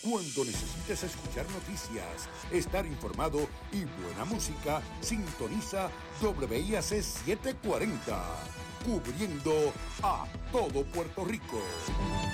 Cuando necesites escuchar noticias, estar informado y buena música, sintoniza WIAC 740, cubriendo a todo Puerto Rico.